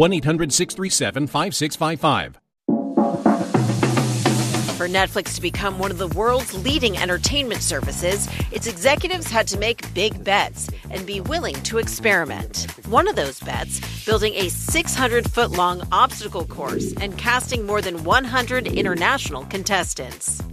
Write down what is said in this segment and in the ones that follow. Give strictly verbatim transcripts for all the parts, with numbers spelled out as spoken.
one eight hundred six three seven five six five five. For Netflix to become one of the world's leading entertainment services, its executives had to make big bets and be willing to experiment. One of those bets, building a six hundred foot long obstacle course and casting more than one hundred international contestants.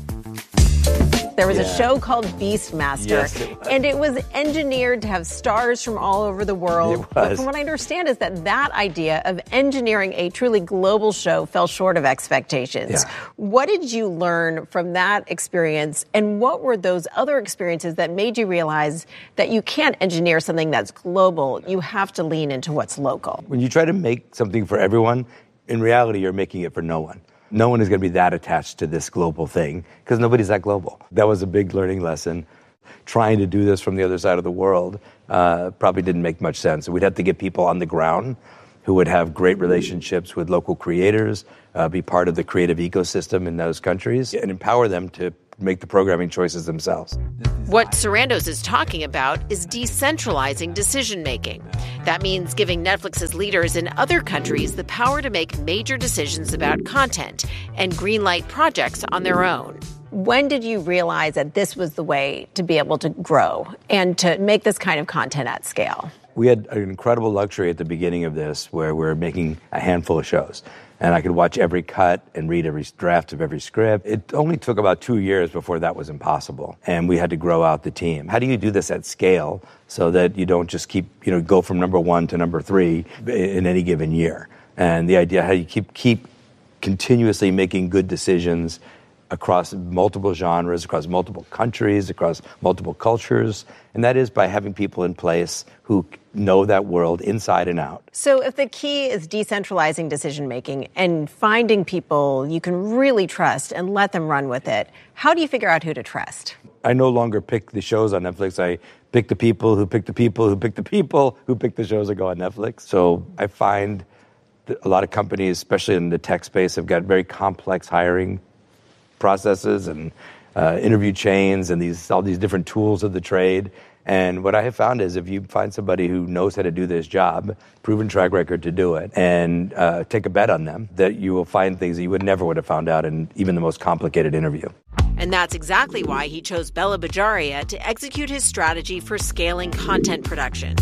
There was yeah. a show called Beastmaster, yes, it and it was engineered to have stars from all over the world. It was. But from what I understand is that that idea of engineering a truly global show fell short of expectations. Yeah. What did you learn from that experience, and what were those other experiences that made you realize that you can't engineer something that's global? You have to lean into what's local. When you try to make something for everyone, in reality, you're making it for no one. No one is going to be that attached to this global thing because nobody's that global. That was a big learning lesson. Trying to do this from the other side of the world uh, probably didn't make much sense. We'd have to get people on the ground who would have great relationships with local creators, uh, be part of the creative ecosystem in those countries, and empower them to make the programming choices themselves. What Sarandos is talking about is decentralizing decision-making. That means giving Netflix's leaders in other countries the power to make major decisions about content and greenlight projects on their own. When did you realize that this was the way to be able to grow and to make this kind of content at scale? We had an incredible luxury at the beginning of this where we're making a handful of shows. And I could watch every cut and read every draft of every script. It only took about two years before that was impossible. And we had to grow out the team. How do you do this at scale so that you don't just keep, you know, go from number one to number three in any given year? And the idea, how you keep keep continuously making good decisions across multiple genres, across multiple countries, across multiple cultures. And that is by having people in place who know that world inside and out. So if the key is decentralizing decision-making and finding people you can really trust and let them run with it, how do you figure out who to trust? I no longer pick the shows on Netflix. I pick the people who pick the people who pick the people who pick the shows that go on Netflix. So I find that a lot of companies, especially in the tech space, have got very complex hiring processes and uh, interview chains and these all these different tools of the trade. And what I have found is if you find somebody who knows how to do this job, proven track record to do it, and uh, take a bet on them, that you will find things that you would never would have found out in even the most complicated interview. And that's exactly why he chose Bela Bajaria to execute his strategy for scaling content production.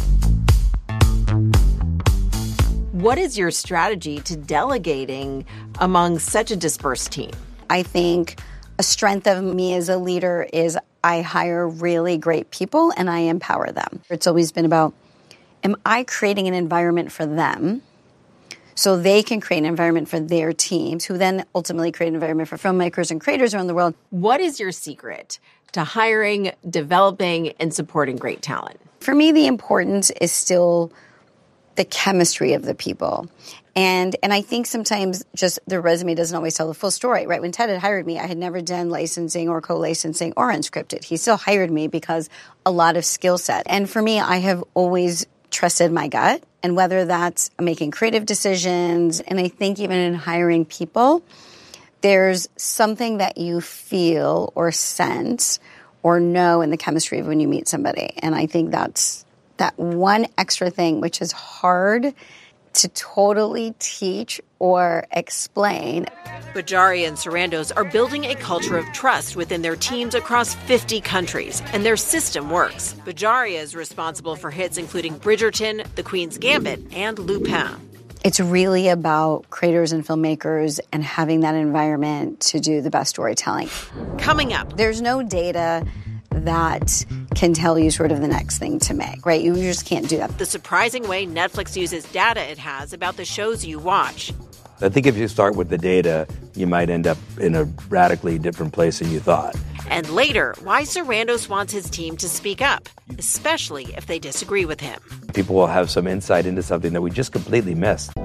What is your strategy to delegating among such a dispersed team? I think a strength of me as a leader is I hire really great people and I empower them. It's always been about, am I creating an environment for them so they can create an environment for their teams, who then ultimately create an environment for filmmakers and creators around the world? What is your secret to hiring, developing, and supporting great talent? For me, the importance is still the chemistry of the people. And and I think sometimes just the resume doesn't always tell the full story, right? When Ted had hired me, I had never done licensing or co-licensing or unscripted. He still hired me because a lot of skill set. And for me, I have always trusted my gut, and whether that's making creative decisions, and I think even in hiring people, there's something that you feel or sense or know in the chemistry of when you meet somebody. And I think that's that one extra thing, which is hard to totally teach or explain. Bajaria and Sarandos are building a culture of trust within their teams across fifty countries, and their system works. Bajaria is responsible for hits including Bridgerton, The Queen's Gambit, and Lupin. It's really about creators and filmmakers and having that environment to do the best storytelling. Coming up, there's no data that can tell you sort of the next thing to make, right? You just can't do that. The surprising way Netflix uses data it has about the shows you watch. I think if you start with the data, you might end up in a radically different place than you thought. And later, why Sarandos wants his team to speak up, especially if they disagree with him. People will have some insight into something that we just completely missed.